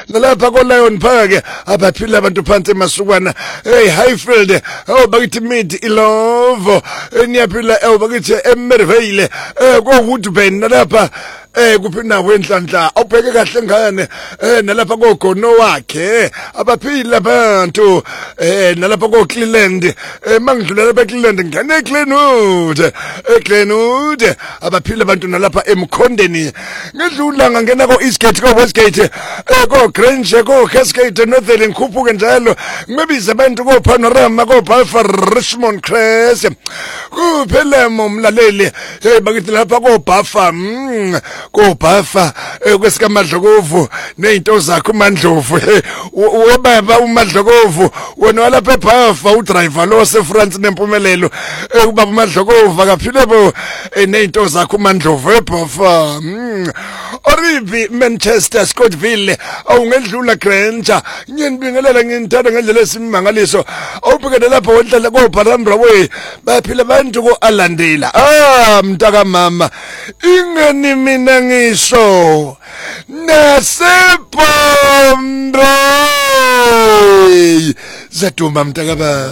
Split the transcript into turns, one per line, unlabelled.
nalapha ko Lion Park abaphila abantu phansi emasukwana Highfield bakithi Mid Ilove niyaphila bakithi eMerville ko Woodburn nalapha kuphinda wenhlanhla awubheke kahle ngane nalapha ko Gono wakhe abaphila abantu nalapha ko Cleveland mangidlula lapha eCleveland ngane eGlenwood abaphila abantu nalapha eMkhondeni ngedlula ngangena ko Eastgate ko Westgate ko Grange ko Cascade Northern ngikhuphuke njalo ngibiza abantu ko Panorama ko Balfour Richmond Crest kuphela umlaleli bakithi lapha ko Buffer ko Buffer kwesikaMadlokovu nezinto zakho uMandlovu webaba uMadlokovu wena walapha eBuffer udriver lo seFrance nempumelelo ubaba uMadlokovu akaphile bo nezinto zakho uMandlovu eBuffer Oribi Manchester Scottville awungedlula Granger nginibingelela ngintanda ngendlela esimangaliso awubhekene lapha wendlela ko Barambra way baphila abantu ko alandela mntaka mama ingani mina ngisho nasebombe zaduma mntaka baba